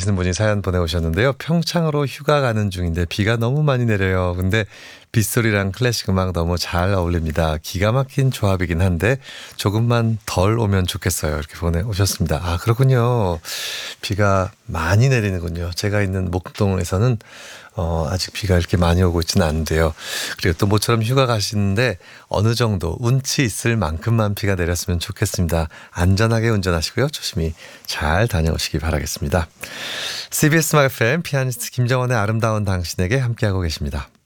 하시는 분이 사연 보내오셨는데요. 평창으로 휴가 가는 중인데 비가 너무 많이 내려요. 근데 빗소리랑 클래식 음악 너무 잘 어울립니다. 기가 막힌 조합이긴 한데 조금만 덜 오면 좋겠어요. 이렇게 보내오셨습니다. 아, 그렇군요. 비가 많이 내리는군요. 제가 있는 목동에서는 아직 비가 이렇게 많이 오고 있지는 않은데요. 그리고 또 모처럼 휴가 가시는데 어느 정도 운치 있을 만큼만 비가 내렸으면 좋겠습니다. 안전하게 운전하시고요. 조심히 잘 다녀오시기 바라겠습니다. CBS 음악 FM 피아니스트 김정원의 아름다운 당신에게 함께하고 계십니다.